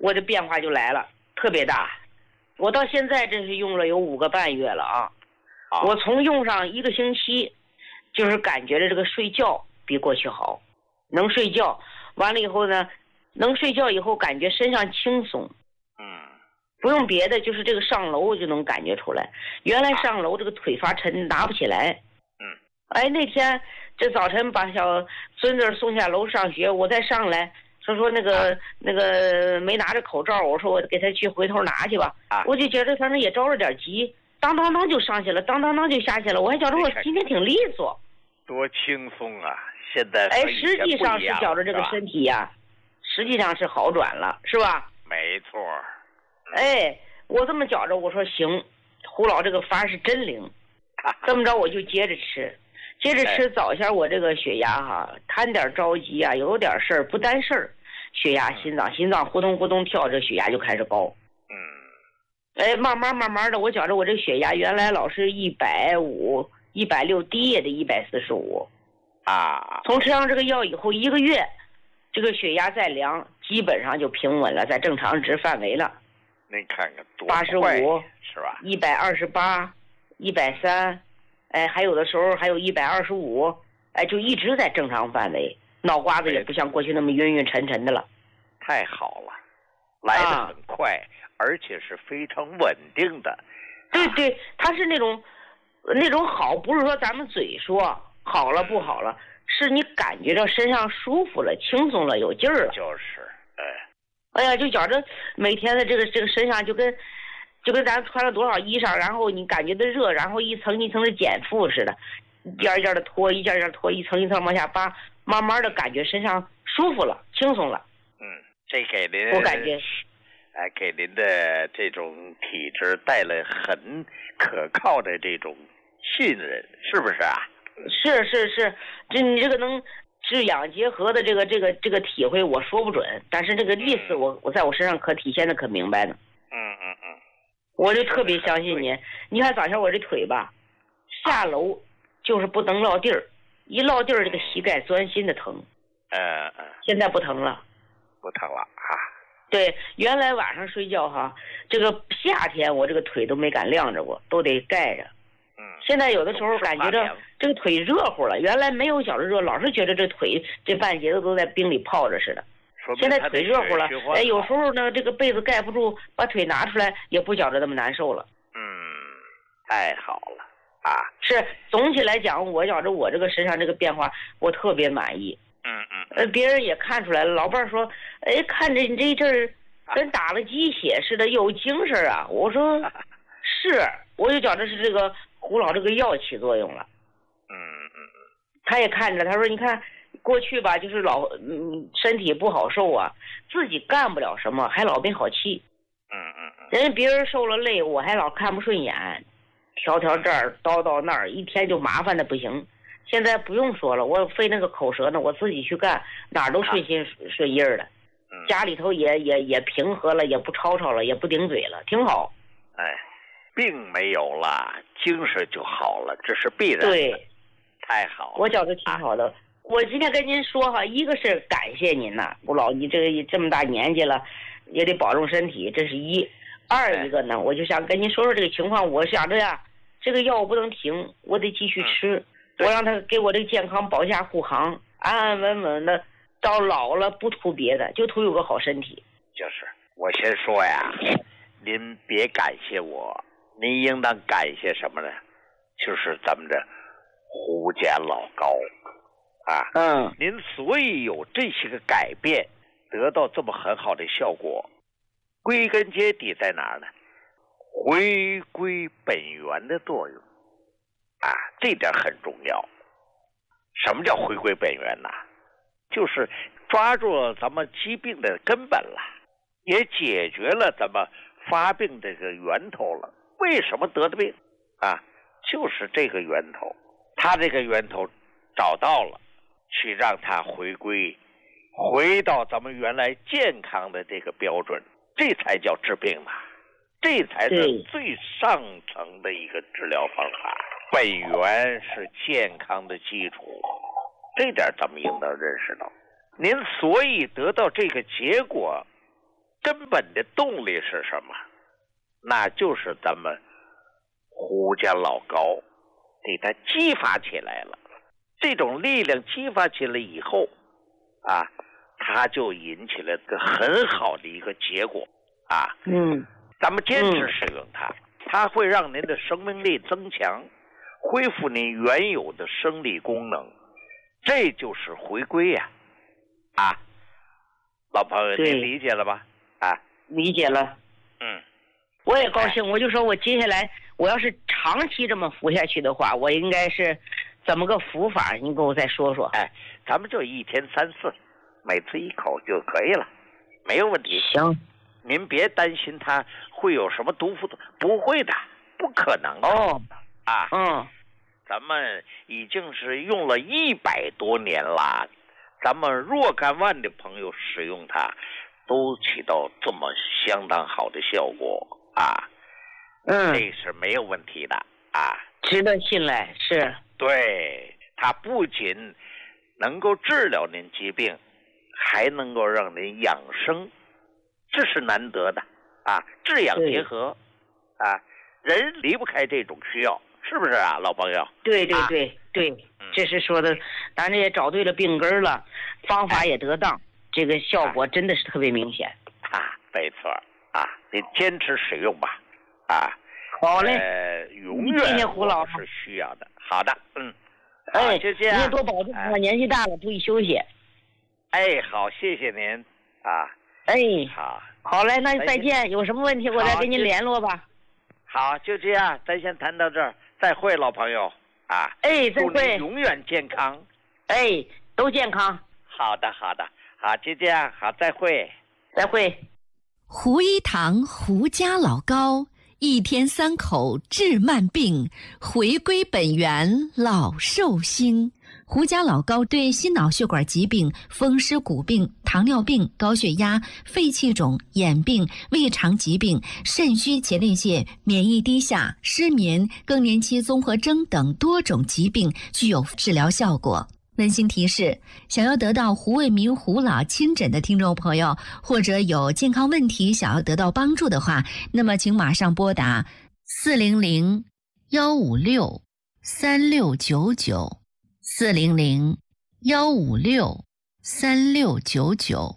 我的变化就来了，特别大。我到现在这是用了有5个半月了啊。我从用上1个星期，就是感觉的这个睡觉比过去好，能睡觉。完了以后呢，能睡觉以后感觉身上轻松。不用别的，就是这个上楼就能感觉出来。原来上楼这个腿发沉，拿不起来。哎，那天这早晨把小孙子送下楼上学，我再上来说那个没拿着口罩，我说我给他去回头拿去吧。我就觉得反正也着了点急，当当当就上去了，当当当就下去了。我还觉得我今天挺利索， 多轻松啊！现在实际上是觉着这个身体呀，实际上是好转了，是吧？ 没错。 我这么觉着，我说行，胡老这个法是真灵。这么着我就接着吃，早先我这个血压哈，贪点着急啊，有点事儿不担事儿，血压心脏呼通呼通跳，这血压就开始高。慢慢的，我觉着我这血压原来老是150、160，低也得145。从吃上这个药以后1个月，这个血压再量，基本上就平稳了，在正常值范围了。 您看看多 85 是吧 ？128、130，还有的时候还有125，就一直在正常范围，脑瓜子也不像过去那么晕晕沉沉的了。 太好了，来得很快，而且是非常稳定的。 对，它是那种好，不是说咱们嘴说好了不好了，是你感觉到身上舒服了、轻松了、有劲儿了。 就是， 就觉着每天的这个身上就跟咱穿了多少衣裳，然后你感觉的热，然后一层一层的减负似的，一件一件的脱，一件一件脱，一层一层往下扒，慢慢的感觉身上舒服了，轻松了。 这给您， 我感觉， 给您的这种体质带来很可靠的这种信任，是不是啊？ 是，你这个能治养结合的这个体会我说不准，但是这个意思我在我身上可体现的可明白呢。我就特别相信你。你看早上我这腿吧，下楼就是不能落地儿，一落地儿这个膝盖钻心的疼。现在不疼了。 不疼了啊。 对，原来晚上睡觉哈，这个夏天我这个腿都没敢晾着过，都得盖着。现在有的时候感觉着这个腿热乎了，原来没有觉着热，老是觉得这腿这半截子都在冰里泡着似的。现在腿热乎了，有时候呢这个被子盖不住，把腿拿出来也不觉着那么难受了。 太好了啊！ 是，总体来讲，我觉着我这个身上这个变化，我特别满意。别人也看出来了，老伴儿说，看着你这一阵儿跟打了鸡血似的，有精神啊。我说是，我就觉着是这个胡老这个药起作用了。他也看着，他说你看过去吧，就是身体不好受啊，自己干不了什么，还老没好气。人家别人受了累，我还老看不顺眼，条这儿叨叨那儿，一天就麻烦的不行。现在不用说了，我费那个口舌呢，我自己去干，哪儿都顺心顺意儿的。家里头也平和了，也不吵吵了，也不顶嘴了，挺好。 病没有了，精神就好了，这是必然的。 对， 太好了， 我觉得挺好的。我今天跟您说哈，一个是感谢您呐，吴老，你这么大年纪了，也得保重身体，这是一。二一个呢，我就想跟您说说这个情况。我想着呀，这个药我不能停，我得继续吃。我让他给我这个健康保驾护航，安安稳稳的到老了，不图别的，就图有个好身体。 就是我先说呀，您别感谢我，您应当感谢什么呢？就是咱们这胡家老高啊。您所以有这些个改变，得到这么很好的效果，归根结底在哪儿呢？回归本源的作用这点很重要。什么叫回归本源呢？就是抓住咱们疾病的根本了，也解决了咱们发病这个源头了。为什么得的病就是这个源头，他这个源头找到了，去让它回到咱们原来健康的这个标准，这才叫治病嘛，这才是最上层的一个治疗方法。本源是健康的基础，这点咱们应当认识到。您所以得到这个结果， 根本的动力是什么？那就是咱们胡家老高给他激发起来了。这种力量激发起来以后啊，他就引起了个很好的一个结果啊。咱们坚持使用它，它会让您的生命力增强，恢复您原有的生理功能，这就是回归呀！啊，老朋友，您理解了吧？啊， 理解了。我也高兴，我就说我接下来我要是长期这么服下去的话，我应该是怎么个服法？您给我再说说。 咱们就1天3次，每次1口就可以了，没有问题。 行， 您别担心它会有什么毒副作用，不会的，不可能的。咱们已经是用了100多年了，咱们若干万的朋友使用它，都起到这么相当好的效果啊。这是没有问题的啊， 值得信赖。是， 对，它不仅能够治疗您疾病，还能够让您养生，这是难得的啊，治养结合啊，人离不开这种需要，是不是啊，老朋友？ 对，这是说的，咱这也找对了病根了，方法也得当，这个效果真的是特别明显没错啊，你坚持使用吧啊。 好嘞， 永远谢谢胡老师是需要的。好的， 就这样，你也多保重啊，年纪大了注意休息。 好，谢谢您啊。 好嘞，那再见，有什么问题我再跟您联络吧。 好，就这样，咱先谈到这儿，再会，老朋友啊。 再会， 祝您永远健康。 都健康。 好的，好，就这样，好，再会。 胡一堂胡家老高，1天3口治慢病，回归本源老寿星。胡家老高对心脑血管疾病、风湿骨病、糖尿病、高血压、肺气肿、眼病、胃肠疾病、肾虚前列腺、免疫低下、失眠、更年期综合征等多种疾病具有治疗效果。温馨提示，想要得到胡卫民胡老亲诊的听众朋友，或者有健康问题想要得到帮助的话，那么请马上拨打400-156-3699 400-156-3699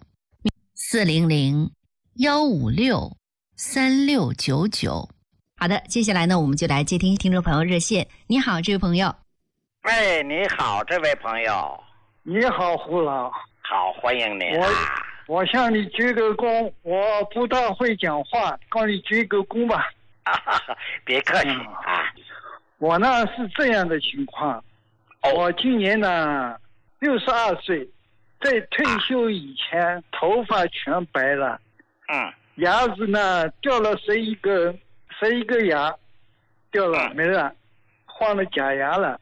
400-156-3699。好的，接下来呢，我们就来接听听众朋友热线。你好，这位朋友。 你好，这位朋友。 你好，胡老。 好，欢迎您。 我向你鞠个躬，我不大会讲话，告你鞠个躬吧。 别客气我呢是这样的情况，我今年呢62岁，在退休以前头发全白了，牙子呢掉了11个牙，掉了没了，换了假牙了。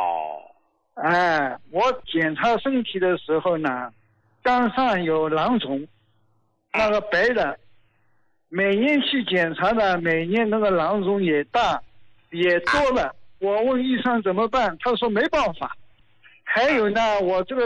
我检查身体的时候呢，肝上有囊肿，那个白的，每年去检查的，每年那个囊肿也大，也多了。我问医生怎么办，他说没办法。还有呢，我这个